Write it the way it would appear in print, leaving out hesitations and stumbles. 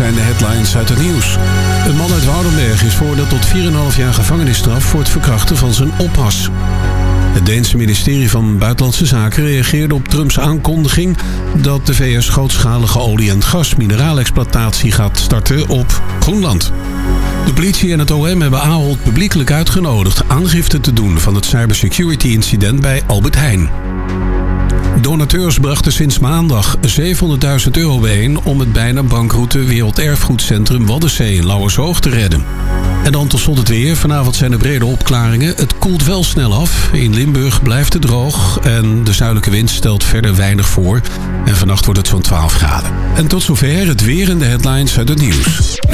zijn de headlines uit het nieuws. Een man uit Woudenberg is veroordeeld tot 4,5 jaar gevangenisstraf voor het verkrachten van zijn oppas. Het Deense ministerie van Buitenlandse Zaken reageerde op Trumps aankondiging dat de VS grootschalige olie- en gas-mineraalexploitatie gaat starten op Groenland. De politie en het OM hebben Ahold publiekelijk uitgenodigd aangifte te doen van het cybersecurity-incident bij Albert Heijn. Donateurs brachten sinds maandag €700.000 bijeen om het bijna bankroete Werelderfgoedcentrum Waddenzee in Lauwershoog te redden. En dan tot slot het weer. Vanavond zijn er brede opklaringen. Het koelt wel snel af. In Limburg blijft het droog en de zuidelijke wind stelt verder weinig voor. En vannacht wordt het zo'n 12 graden. En tot zover het weer en de headlines uit het nieuws.